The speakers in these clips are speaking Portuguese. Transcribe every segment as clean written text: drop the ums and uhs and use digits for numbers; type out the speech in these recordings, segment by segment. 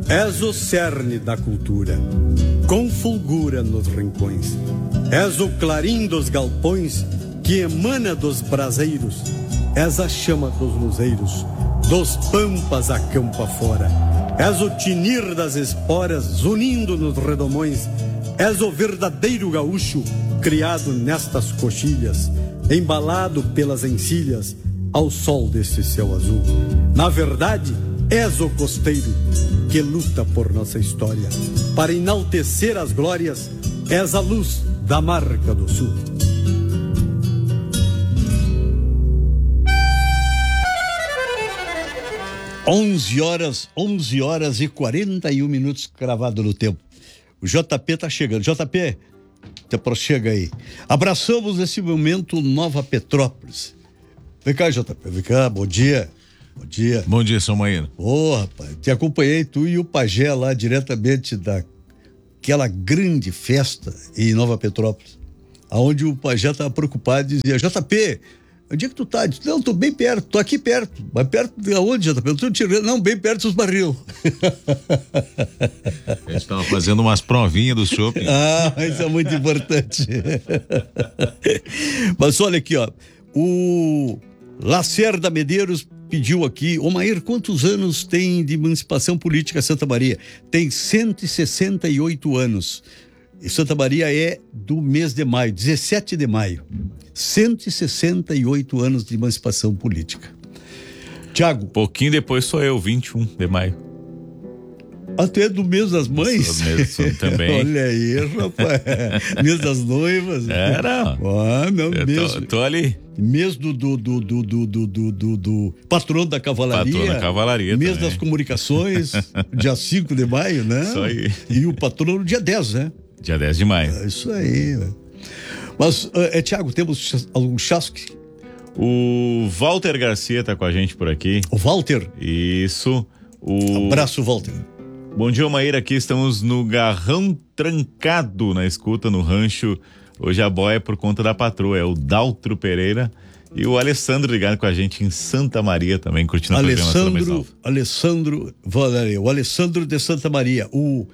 És o cerne da cultura, com fulgura nos rincões. És o clarim dos galpões que emana dos braseiros. És a chama dos luzeiros, dos pampas a campo afora. És o tinir das esporas unindo nos redomões. És o verdadeiro gaúcho criado nestas coxilhas, embalado pelas encilhas ao sol desse céu azul. Na verdade, és o costeiro que luta por nossa história. Para enaltecer as glórias, és a luz da marca do sul. Onze horas e 41 minutos cravado no tempo. O JP tá chegando. JP, te chega aí. Abraçamos nesse momento Nova Petrópolis. Vem cá, JP, vem cá, bom dia. Bom dia. Bom dia, São Maíra. Rapaz, te acompanhei, tu e o Pajé lá, diretamente daquela grande festa em Nova Petrópolis, aonde o Pajé estava preocupado e dizia: JP, onde é que tu tá? Eu disse: não, tô bem perto, tô aqui perto. Mas perto de onde, JP? Eu tô tirando, não, bem perto dos barril. A gente tava fazendo umas provinhas do shopping. Isso é muito importante. Mas olha aqui, ó, o Lacerda Medeiros pediu aqui: ô Maír, quantos anos tem de emancipação política Santa Maria? Tem 168 anos. E Santa Maria é do mês de maio, 17 de maio. 168 anos de emancipação política. Tiago. Pouquinho depois sou eu, 21 de maio. Até do mês das mães? Sou também. Olha aí, rapaz. Mês das noivas. Era. Não, mesmo. Tô ali. Mês do patrono da cavalaria. Patrono da cavalaria mês também. Das comunicações, dia 5 de maio, né? Isso aí. E o patrono dia 10, né? Dia 10 de maio. Isso aí, né? Mas, Tiago, temos algum chasque? O Walter Garcia tá com a gente por aqui. O Walter? Isso. Abraço, Walter. Bom dia, Maíra. Aqui estamos no Garrão Trancado, na escuta, no rancho. Hoje a boia é por conta da patroa, é o Daltro Pereira e o Alessandro ligado com a gente em Santa Maria também, curtindo a programação. O Alessandro de Santa Maria, o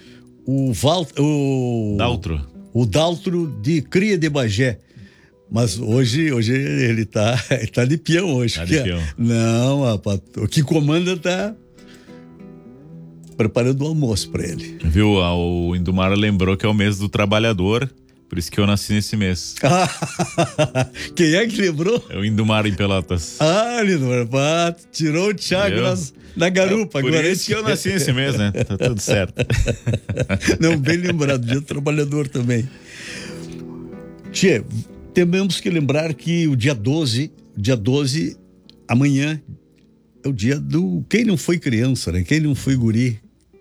Daltro. O Daltro de Cria de Bagé. Mas hoje ele tá de peão hoje. Tá de peão. Não, rapaz, o que comanda tá preparando o almoço para ele. Viu? O Indumara lembrou que é o mês do trabalhador, por isso que eu nasci nesse mês. Quem é que lembrou? É o Indumara em Pelotas. Indumara, tirou o Thiago na garupa. Por agora isso que eu nasci nesse mês, né? Tá tudo certo. Não, bem lembrado, dia do trabalhador também. Tchê, temos que lembrar que o dia 12, amanhã, é o dia do quem não foi criança, né? Quem não foi guri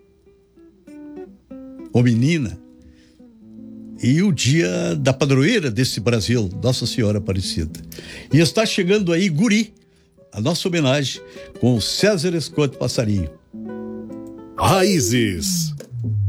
ou menina. E o dia da padroeira desse Brasil, Nossa Senhora Aparecida. E está chegando aí guri, a nossa homenagem com o César Escote Passarinho. Raízes.